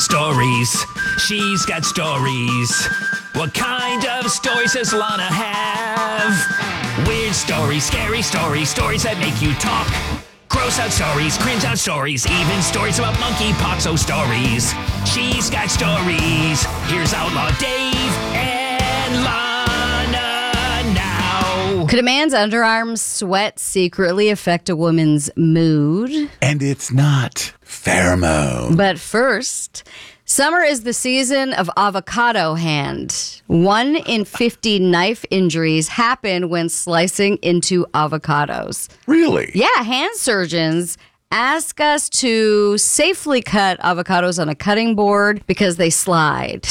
Stories. She's got stories. What kind of stories does Lana have? Weird stories, scary stories, stories that make you talk. Gross out stories, cringe out stories, even stories about monkeypox. Oh, stories. She's got stories. Here's Outlaw Dave and Lana now. Could a man's underarm sweat secretly affect a woman's mood? And it's not pheromone. But first, summer is the season of avocado hand. 1 in 50 knife injuries happen when slicing into avocados. Really? Yeah, hand surgeons ask us to safely cut avocados on a cutting board because they slide.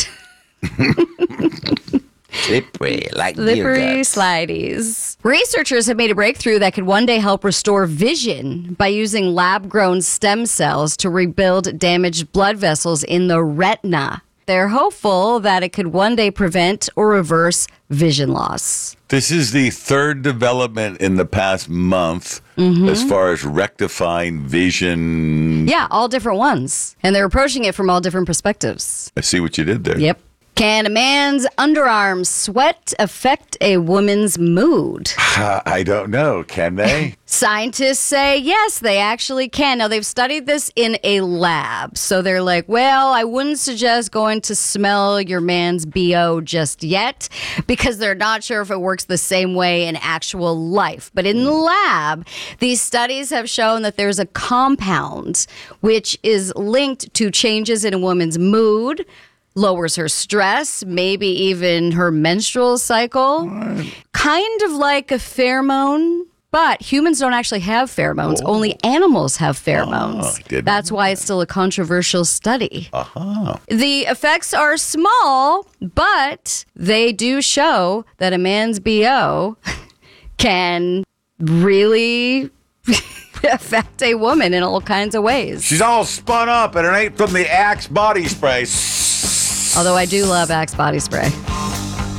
Slippery, like Slippery slideys. Researchers have made a breakthrough that could one day help restore vision by using lab-grown stem cells to rebuild damaged blood vessels in the retina. They're hopeful that it could one day prevent or reverse vision loss. This is the third development in the past month as far as rectifying vision. Yeah, all different ones. And they're approaching it from all different perspectives. I see what you did there. Yep. Can a man's underarm sweat affect a woman's mood? I don't know. Can they? Scientists say yes, they actually can. Now, they've studied this in a lab. So they're like, well, I wouldn't suggest going to smell your man's BO just yet because they're not sure if it works the same way in actual life. But in the lab, these studies have shown that there's a compound which is linked to changes in a woman's mood, lowers her stress, maybe even her menstrual cycle. Kind of like a pheromone, but humans don't actually have pheromones. Only animals have pheromones. That's why it's still a controversial study. The effects are small, but they do show that a man's BO can really affect a woman in all kinds of ways. She's all spun up and it ain't from the Axe body spray. Although I do love Axe body spray.